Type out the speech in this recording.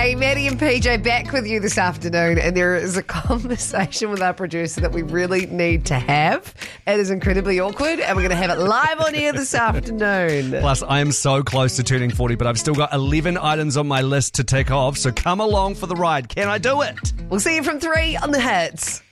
Hey, Maddie and PJ back with you this afternoon, and there is a conversation with our producer that we really need to have. It is incredibly awkward, and we're going to have it live on air this afternoon. Plus, I am so close to turning 40, but I've still got 11 items on my list to tick off, so come along for the ride. Can I do it? We'll see you from 3 on the Hits.